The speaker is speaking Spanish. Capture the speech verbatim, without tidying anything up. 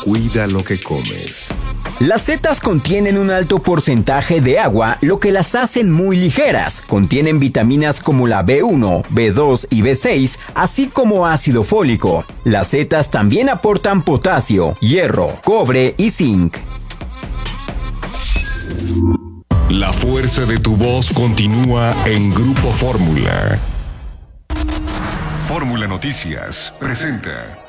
Cuida lo que comes. Las setas contienen un alto porcentaje de agua, lo que las hacen muy ligeras. Contienen vitaminas como la B uno, B dos y B seis, así como ácido fólico. Las setas también aportan potasio, hierro, cobre y zinc. La fuerza de tu voz continúa en Grupo Fórmula. Fórmula Noticias presenta